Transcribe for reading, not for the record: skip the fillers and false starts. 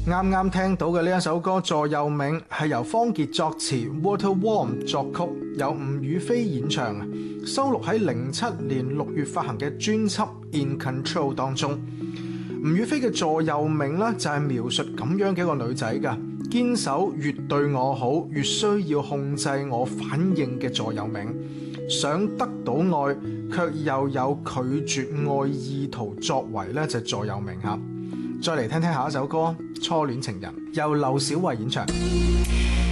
啱啱聽到嘅呢一首歌《座右銘》係由方傑作詞 ，Walter Warm 作曲，由吳雨霏演唱，收錄喺07年6月發行嘅專輯《In Control》當中。吳雨霏嘅座右銘咧就係描述咁樣嘅一個女仔噶，堅守越對我好越需要控制我反應嘅座右銘，想得到愛卻又有拒絕愛意圖作為咧就係座右銘吓。再嚟聽聽下一首歌《初戀情人》，由劉小慧演唱。